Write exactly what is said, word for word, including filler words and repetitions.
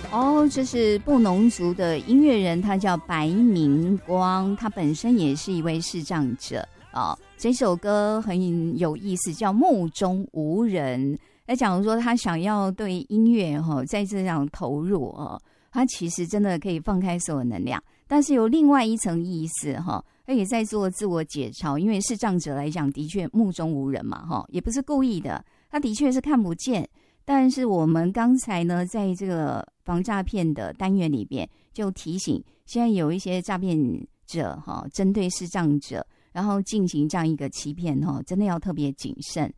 哦，这是布农族的音乐人，他叫白明光，他本身也是一位视障者哦。这首歌很有意思，叫《目中无人》。来讲说他想要对音乐哈、哦，在这样投入哦，他其实真的可以放开所有能量，但是有另外一层意思哈、哦，他也在做自我解嘲，因为视障者来讲，的确目中无人嘛哈、哦，也不是故意的，他的确是看不见。但是我们刚才呢，在这个防诈骗的单元里边，就提醒现在有一些诈骗者哈，针对视障者，然后进行这样一个欺骗哈，真的要特别谨慎。